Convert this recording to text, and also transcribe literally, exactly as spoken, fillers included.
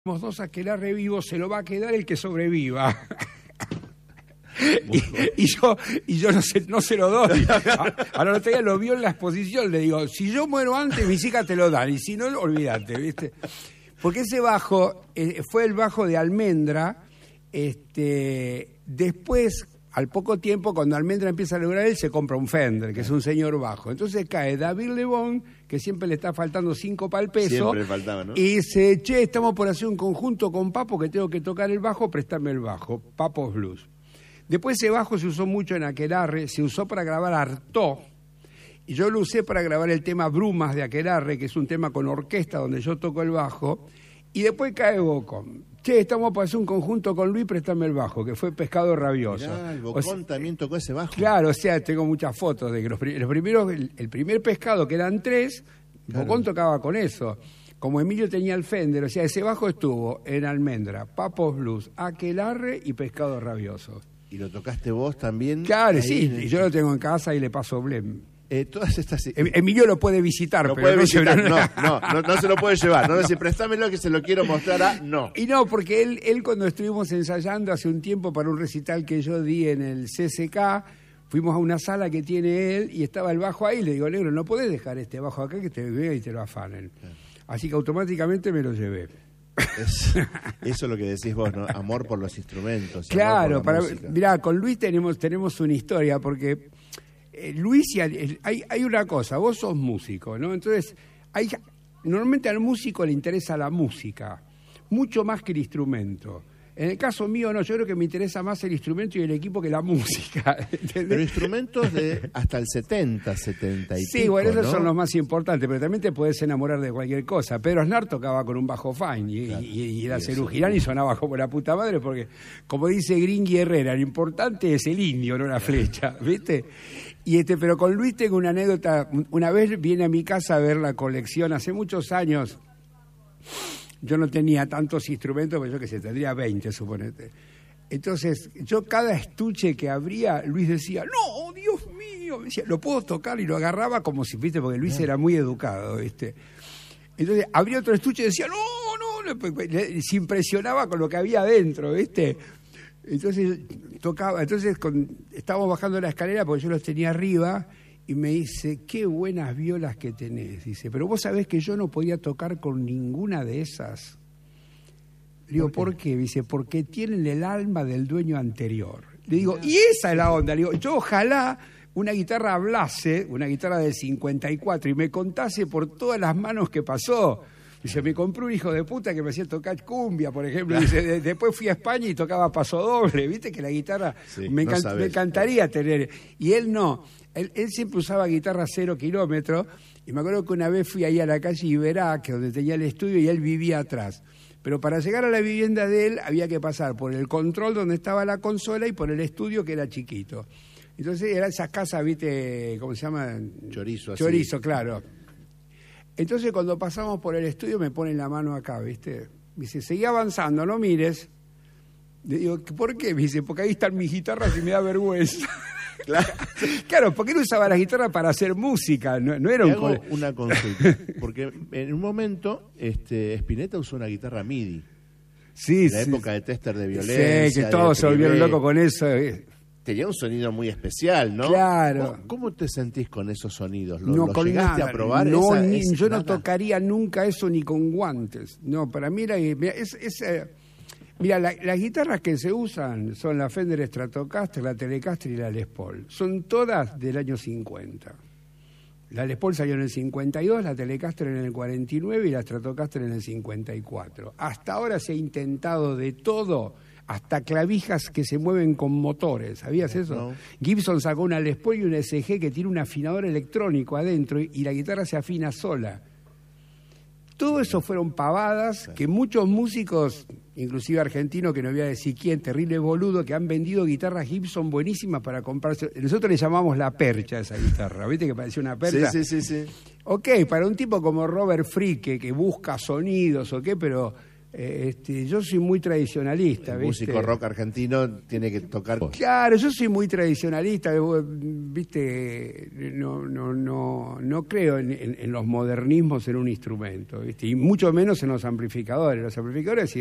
dos aquelarre vivos, se lo va a quedar el que sobreviva. y, y yo y yo no se, no se lo doy. Ahora otro día lo vio en la exposición, le digo, si yo muero antes, mis hijas te lo dan, y si no, olvídate, ¿viste? Porque ese bajo eh, fue el bajo de Almendra. Este, después, al poco tiempo, cuando Almendra empieza a lograr él, se compra un Fender, que es un señor bajo. Entonces cae David Lebón, que siempre le está faltando cinco para el peso. Siempre faltaba, ¿no? Y dice, che, estamos por hacer un conjunto con Papo, que tengo que tocar el bajo, préstame el bajo. Papo's Blues. Después ese bajo se usó mucho en Aquelarre, se usó para grabar Artaud. Y yo lo usé para grabar el tema Brumas de Aquelarre, que es un tema con orquesta donde yo toco el bajo. Y después cae Bocón. Che, estamos para hacer un conjunto con Luis, préstame el bajo, que fue Pescado Rabioso. Mirá, el Bocón o sea, también tocó ese bajo. Claro, o sea, tengo muchas fotos de que los, los primeros, el, el primer Pescado, que eran tres, claro. Bocón tocaba con eso. Como Emilio tenía el Fender, o sea, ese bajo estuvo en Almendra, Papo's Blues, Aquelarre y Pescado Rabioso. ¿Y lo tocaste vos también? Claro, sí, y yo lo tengo en casa y le paso blem. Eh, todas estas... Emilio lo puede visitar, lo pero puede no, visitar. Se... No, no, no, no se lo puede llevar. No, no. Dice, préstamelo que se lo quiero mostrar a... No. Y no, porque él, él cuando estuvimos ensayando hace un tiempo para un recital que yo di en el C C K, fuimos a una sala que tiene él y estaba el bajo ahí. Le digo, negro, no podés dejar este bajo acá que te vea y te lo afanen. Claro. Así que automáticamente me lo llevé. Es, eso es lo que decís vos, ¿no? Amor por los instrumentos. Claro, por para, mirá, con Luis tenemos, tenemos una historia, porque eh, Luis, y al, hay, hay una cosa, vos sos músico, ¿no? Entonces, hay, normalmente al músico le interesa la música, mucho más que el instrumento. En el caso mío, no, yo creo que me interesa más el instrumento y el equipo que la música. ¿Entendés? Pero instrumentos de hasta el setenta, setenta y Sí, pico, bueno, esos ¿no? son los más importantes, pero también te puedes enamorar de cualquier cosa. Pedro Aznar tocaba con un bajo fine y, claro, y, y era Cerú Girán y sonaba como la puta madre, porque, como dice Gringui Herrera, lo importante es el indio, no la flecha, ¿viste? Y este, pero con Luis tengo una anécdota. Una vez viene a mi casa a ver la colección, hace muchos años. Yo no tenía tantos instrumentos, pero yo que sé, tendría veinte, suponete. Entonces, yo cada estuche que abría, Luis decía, no, Dios mío, me decía, ¿lo puedo tocar? Y lo agarraba como si, viste, porque Luis era muy educado, ¿viste? Entonces, abría otro estuche y decía, no, no, no, se impresionaba con lo que había adentro, ¿viste? Entonces, tocaba, entonces con, estábamos bajando la escalera porque yo los tenía arriba. Y me dice, qué buenas violas que tenés. Dice, pero vos sabés que yo no podía tocar con ninguna de esas. Le digo, ¿por qué? ¿Por qué? Dice, porque tienen el alma del dueño anterior. Le digo, y esa es la onda. Le digo, yo ojalá una guitarra hablase, una guitarra del cincuenta y cuatro, y me contase por todas las manos que pasó. Dice, me compré un hijo de puta que me hacía tocar cumbia, por ejemplo. Dice, de, después fui a España y tocaba paso doble. Viste que la guitarra sí, me, no encant- me encantaría tener. Y él no. Él, él siempre usaba guitarra cero kilómetros. Y me acuerdo que una vez fui ahí a la calle Iberá, que donde tenía el estudio, y él vivía atrás. Pero para llegar a la vivienda de él había que pasar por el control donde estaba la consola y por el estudio que era chiquito. Entonces eran esas casas, viste, ¿cómo se llama? Chorizo, así. Chorizo, claro. Entonces cuando pasamos por el estudio me ponen la mano acá, ¿viste? Me dice, seguí avanzando, no mires. Le digo, ¿por qué? Me dice, porque ahí están mis guitarras y me da vergüenza. Claro, claro, porque él usaba la guitarra para hacer música, no, no era Te un... hago cole... una consulta, porque en un momento este, Spinetta usó una guitarra MIDI. Sí, en la sí. época de Tester de Violencia. Sí, que todos se volvieron locos con eso. Tenía un sonido muy especial, ¿no? Claro. ¿Cómo, cómo te sentís con esos sonidos? ¿Lo, no, lo con llegaste nada. a probar? No, esa, ni, esa, yo nada? no tocaría nunca eso ni con guantes. No, para mí era... Mira, es, es, eh, mira la, las guitarras que se usan son la Fender Stratocaster, la Telecaster y la Les Paul. Son todas del año cincuenta. La Les Paul salió en el cincuenta y dos, la Telecaster en el cuarenta y nueve y la Stratocaster en el cincuenta y cuatro. Hasta ahora se ha intentado de todo, hasta clavijas que se mueven con motores. ¿Sabías eso? No. Gibson sacó una Les Paul y una S G que tiene un afinador electrónico adentro y, y la guitarra se afina sola. Todo eso fueron pavadas que muchos músicos, inclusive argentinos, que no voy a decir quién, terrible boludo, que han vendido guitarras Gibson buenísimas para comprarse. Nosotros le llamamos la percha a esa guitarra, ¿viste? Que parecía una percha. Sí, sí, sí, sí. Ok, para un tipo como Robert Frick, que, que busca sonidos, ok, pero Eh, este, yo soy muy tradicionalista. El ¿viste? músico rock argentino tiene que tocar. Claro, yo soy muy tradicionalista, viste, no, no, no, no creo en, en, en los modernismos en un instrumento, ¿viste? Y mucho menos en los amplificadores. Los amplificadores